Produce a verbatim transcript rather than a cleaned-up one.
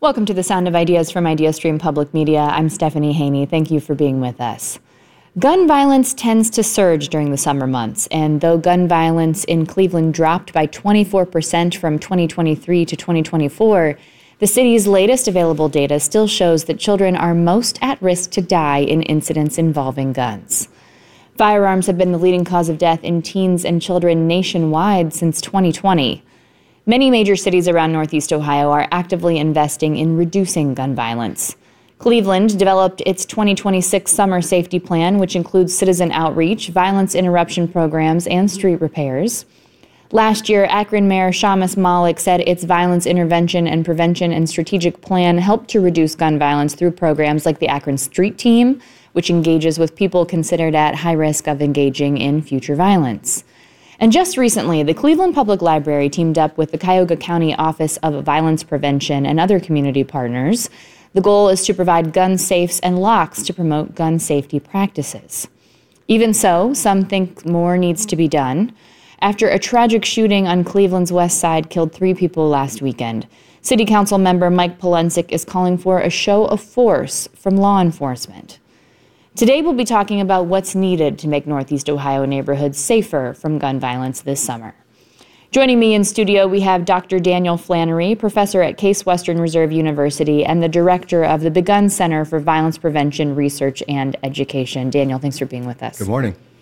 Welcome to the Sound of Ideas from IdeaStream Public Media. I'm Stephanie Haney. Thank you for being with us. Gun violence tends to surge during the summer months, and though gun violence in Cleveland dropped by twenty-four percent from twenty twenty-three to twenty twenty-four, the city's latest available data still shows that children are most at risk to die in incidents involving guns. Firearms have been the leading cause of death in teens and children nationwide since twenty twenty. Many major cities around Northeast Ohio are actively investing in reducing gun violence. Cleveland developed its twenty twenty-six Summer Safety Plan, which includes citizen outreach, violence interruption programs, and street repairs. Last year, Akron Mayor Shamus Malik said its Violence Intervention and Prevention and Strategic Plan helped to reduce gun violence through programs like the Akron Street Team, which engages with people considered at high risk of engaging in future violence. And just recently, the Cleveland Public Library teamed up with the Cuyahoga County Office of Violence Prevention and other community partners. The goal is to provide gun safes and locks to promote gun safety practices. Even so, some think more needs to be done. After a tragic shooting on Cleveland's west side killed three people last weekend, City Council member Mike Polensek is calling for a show of force from law enforcement. Today we'll be talking about what's needed to make Northeast Ohio neighborhoods safer from gun violence this summer. Joining me in studio, we have Doctor Daniel Flannery, professor at Case Western Reserve University and the director of the Begun Center for Violence Prevention Research and Education. Daniel, thanks for being with us. Good morning.